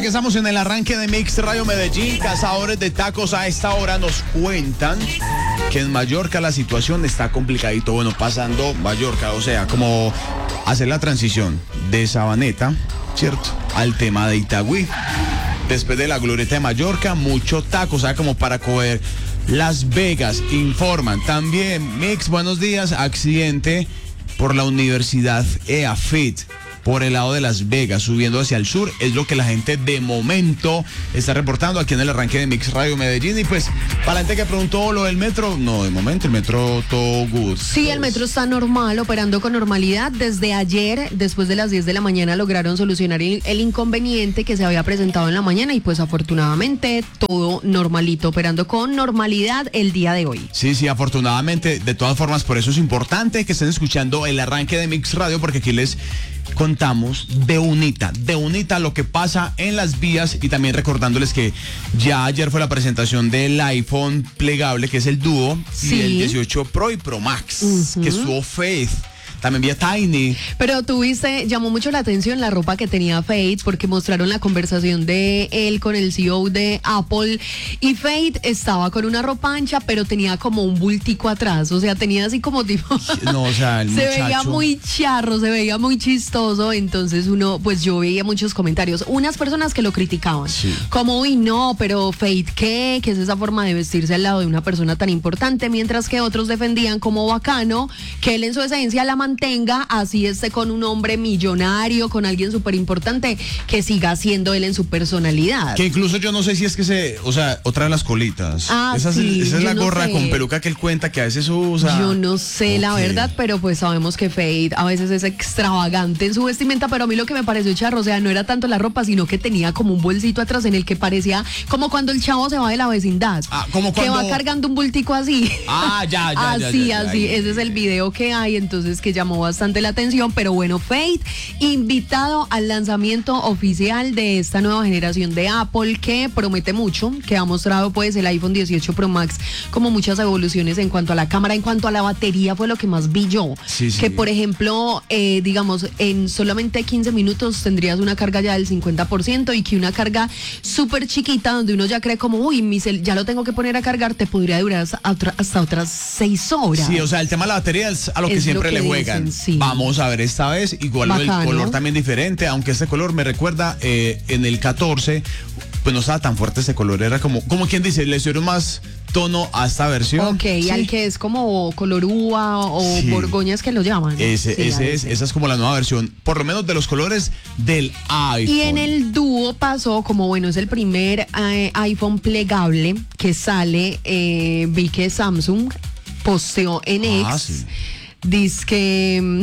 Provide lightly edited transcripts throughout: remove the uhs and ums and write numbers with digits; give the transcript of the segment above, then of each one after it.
que estamos en el arranque de Mix Radio Medellín. Cazadores de tacos a esta hora nos cuentan que en Mallorca la situación está complicadito. Bueno, pasando Mallorca, o sea, como hacer la transición de Sabaneta, ¿cierto?, al tema de Itagüí. Después de la glorieta de Mallorca, mucho taco, o sea, como para coger. Las Vegas informan también. Mix, buenos días. Accidente por la Universidad EAFIT, por el lado de Las Vegas, subiendo hacia el sur. Es lo que la gente de momento está reportando aquí en el arranque de Mix Radio Medellín. Y pues, para la gente que preguntó lo del metro, no, de momento el metro todo good. Sí, el metro está normal, operando con normalidad. Desde ayer, después de las 10 de la mañana, lograron solucionar el inconveniente que se había presentado en la mañana y pues afortunadamente todo normalito, operando con normalidad el día de hoy. Sí, afortunadamente. De todas formas, por eso es importante que estén escuchando el arranque de Mix Radio, porque aquí les contamos de unita lo que pasa en las vías, y también recordándoles que ya ayer fue la presentación del iPhone plegable, que es el Duo, sí, y el 18 Pro y Pro Max, que estuvo Faith. También vi a Tiny. Pero tú viste, llamó mucho la atención la ropa que tenía Faith, porque mostraron la conversación de él con el CEO de Apple, y Faith estaba con una ropa ancha, pero tenía como un bultico atrás, o sea, tenía así como tipo... No, o sea, el se muchacho veía muy charro, se veía muy chistoso. Entonces pues yo veía muchos comentarios, unas personas que lo criticaban, sí, como, uy, no, pero Faith, ¿qué es esa forma de vestirse al lado de una persona tan importante? Mientras que otros defendían como bacano que él en su esencia la mantenga, así esté con un hombre millonario, con alguien súper importante, que siga siendo él en su personalidad. Que incluso yo no sé si es que o sea, otra de las colitas. Esa es la gorra con peluca que él cuenta que a veces usa. Yo no sé, la verdad, pero pues sabemos que Faith a veces es extravagante en su vestimenta, pero a mí lo que me pareció charro, o sea, no era tanto la ropa, sino que tenía como un bolsito atrás en el que parecía como cuando el chavo se va de la vecindad. Como cuando... que va cargando un bultico así. Ya. Así, ese es el video que hay, entonces que llamó bastante la atención. Pero bueno, Faith invitado al lanzamiento oficial de esta nueva generación de Apple, que promete mucho, que ha mostrado pues el iPhone 18 Pro Max como muchas evoluciones en cuanto a la cámara, en cuanto a la batería fue lo que más vi yo. Sí. Que por ejemplo, digamos, en solamente 15 minutos tendrías una carga ya del 50%, y que una carga súper chiquita donde uno ya cree como, uy, ya lo tengo que poner a cargar, te podría durar hasta otras 6 horas. Sí, o sea, el tema de la batería es a lo que siempre le juegan. Dicen, sí. Vamos a ver esta vez, igual el color también diferente, aunque este color me recuerda en el 14, pues no estaba tan fuerte ese color, era como quien dice, le hicieron más tono a esta versión. Ok, sí, al que es como color uva o sí, borgoñas que lo llaman. Esa es como la nueva versión, por lo menos de los colores del iPhone. Y en el Duo pasó, como bueno, es el primer iPhone plegable que sale, vi que Samsung posteó en X. Sí. Dice que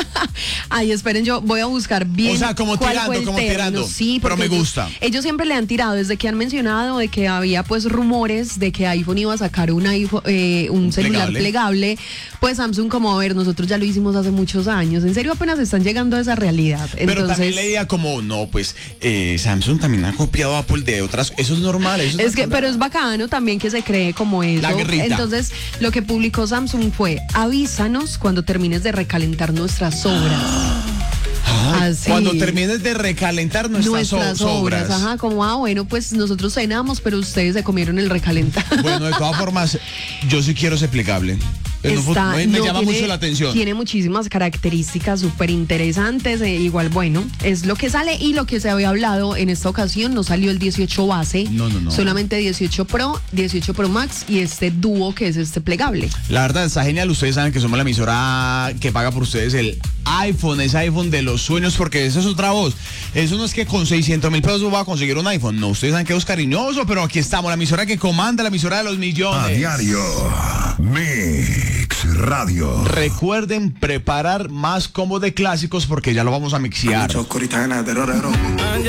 ay, esperen, yo voy a buscar bien. O sea, como tirando. Sí, pero me gusta. Ellos siempre le han tirado desde que han mencionado de que había pues rumores de que iPhone iba a sacar un celular plegable. Pues Samsung, como, a ver, nosotros ya lo hicimos hace muchos años. En serio, apenas están llegando a esa realidad. Pero también leía como, no, pues Samsung también ha copiado a Apple de otras. Eso es normal. Pero es bacano también que se cree como eso. La guerrita. Entonces, lo que publicó Samsung fue: avísanos cuando termines de recalentar nuestras obras. Cuando termines de recalentar nuestras obras. Ajá, como, bueno, pues nosotros cenamos, pero ustedes se comieron el recalentar. Bueno, de todas formas, yo sí quiero ese plegable. Me llama mucho la atención. Tiene muchísimas características súper interesantes. Igual, bueno, es lo que sale, y lo que se había hablado en esta ocasión, no salió el 18 base. No. Solamente 18 Pro, 18 Pro Max y este Duo, que es este plegable. La verdad está genial. Ustedes saben que somos la emisora que paga por ustedes el iPhone, ese iPhone de los sueños, porque esa es otra voz. Eso no es que con 600,000 pesos va a conseguir un iPhone. No, ustedes saben que es cariñoso, pero aquí estamos, la emisora que comanda, la emisora de los millones. A diario, Mix Radio. Recuerden preparar más combos de clásicos, porque ya lo vamos a mixear.